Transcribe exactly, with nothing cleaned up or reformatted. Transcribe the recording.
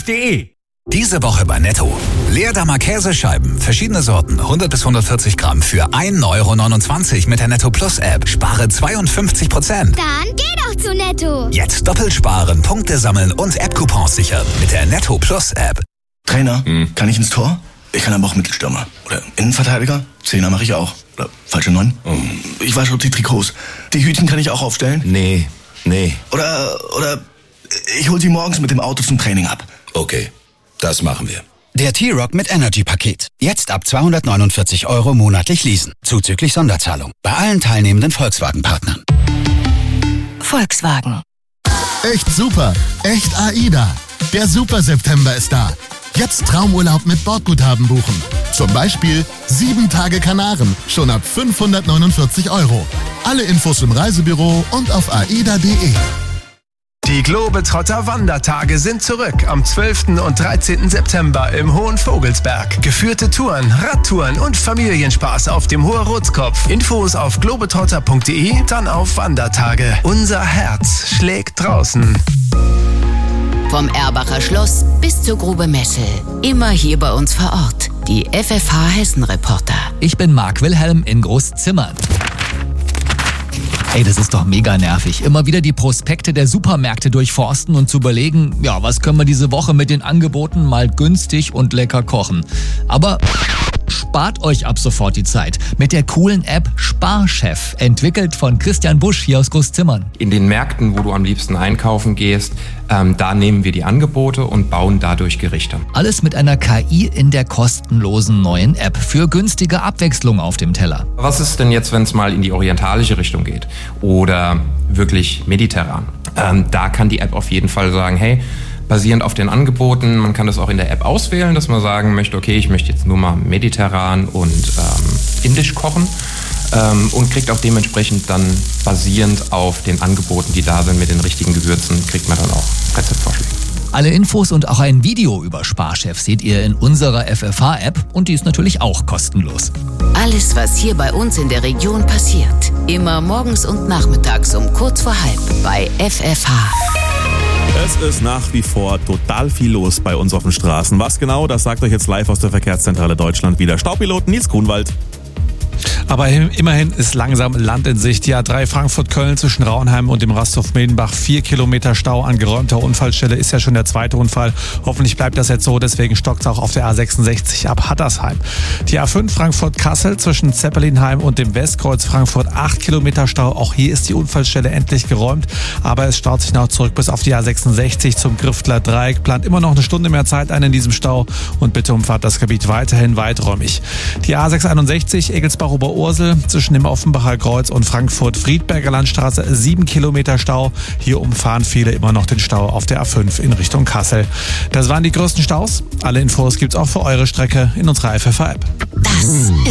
punkt de. Diese Woche bei Netto. Leerdammer Käsescheiben, verschiedene Sorten, hundert bis hundertvierzig Gramm für ein Euro neunundzwanzig mit der Netto Plus App. Spare zweiundfünfzig Prozent. Dann geh doch zu Netto. Jetzt doppelt sparen, Punkte sammeln und App-Coupons sichern mit der Netto Plus App. Trainer, hm. kann ich ins Tor? Ich kann aber auch Mittelstürmer. Oder Innenverteidiger? Zehner mache ich auch. Oder falsche Neun? Hm. Ich wasche die Trikots. Die Hütchen kann ich auch aufstellen? Nee, nee. Oder, oder ich hol sie morgens mit dem Auto zum Training ab. Okay, das machen wir. Der T-Rock mit Energy-Paket. Jetzt ab zweihundertneunundvierzig Euro monatlich leasen. Zuzüglich Sonderzahlung. Bei allen teilnehmenden Volkswagen-Partnern. Volkswagen. Echt super. Echt A I D A. Der Super September ist da. Jetzt Traumurlaub mit Bordguthaben buchen. Zum Beispiel sieben Tage Kanaren. Schon ab fünfhundertneunundvierzig Euro. Alle Infos im Reisebüro und auf aida punkt de. Die Globetrotter Wandertage sind zurück am zwölften und dreizehnten September im Hohen Vogelsberg. Geführte Touren, Radtouren und Familienspaß auf dem Hoher Rotskopf. Infos auf globetrotter punkt de, dann auf Wandertage. Unser Herz schlägt draußen. Vom Erbacher Schloss bis zur Grube Messel. Immer hier bei uns vor Ort. Die F F H Hessen-Reporter. Ich bin Marc Wilhelm in Großzimmern. Ey, das ist doch mega nervig. Immer wieder die Prospekte der Supermärkte durchforsten und zu überlegen, ja, was können wir diese Woche mit den Angeboten mal günstig und lecker kochen. Aber spart euch ab sofort die Zeit mit der coolen App Sparchef, entwickelt von Christian Busch hier aus Großzimmern. In den Märkten, wo du am liebsten einkaufen gehst, ähm, da nehmen wir die Angebote und bauen dadurch Gerichte. Alles mit einer K I in der kostenlosen neuen App für günstige Abwechslung auf dem Teller. Was ist denn jetzt, wenn es mal in die orientalische Richtung geht oder wirklich mediterran? Ähm, da kann die App auf jeden Fall sagen, hey, basierend auf den Angeboten, man kann das auch in der App auswählen, dass man sagen möchte, okay, ich möchte jetzt nur mal mediterran und ähm, indisch kochen ähm, und kriegt auch dementsprechend dann basierend auf den Angeboten, die da sind mit den richtigen Gewürzen, kriegt man dann auch Rezeptvorschläge. Alle Infos und auch ein Video über Sparchef seht ihr in unserer F F H-App und die ist natürlich auch kostenlos. Alles, was hier bei uns in der Region passiert, immer morgens und nachmittags um kurz vor halb bei F F H. Es ist nach wie vor total viel los bei uns auf den Straßen. Was genau, das sagt euch jetzt live aus der Verkehrszentrale Deutschland wieder Staupilot Nils Grunwald. Aber immerhin ist langsam Land in Sicht. Die A drei Frankfurt-Köln zwischen Rauenheim und dem Rasthof Medenbach. Vier Kilometer Stau an geräumter Unfallstelle. Ist ja schon der zweite Unfall. Hoffentlich bleibt das jetzt so. Deswegen stockt es auch auf der A sechsundsechzig ab Hattersheim. Die A fünf Frankfurt-Kassel zwischen Zeppelinheim und dem Westkreuz Frankfurt. Acht Kilometer Stau. Auch hier ist die Unfallstelle endlich geräumt. Aber es staut sich noch zurück bis auf die A sechsundsechzig zum Griftler Dreieck. Plant immer noch eine Stunde mehr Zeit ein in diesem Stau. Und bitte umfahrt das Gebiet weiterhin weiträumig. Die A sechshunderteinundsiebzig Egelsbach-Oberursel zwischen dem Offenbacher Kreuz und Frankfurt-Friedberger Landstraße. Sieben Kilometer Stau. Hier umfahren viele immer noch den Stau auf der A fünf in Richtung Kassel. Das waren die größten Staus. Alle Infos gibt's auch für eure Strecke in unserer F F H-App. Das